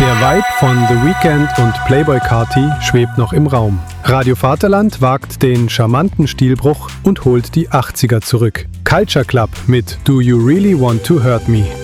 Der Vibe von The Weeknd und Playboi Carti schwebt noch im Raum. Radio Vaterland wagt den charmanten Stilbruch und holt die 80er zurück. Culture Club mit Do You Really Want to Hurt Me?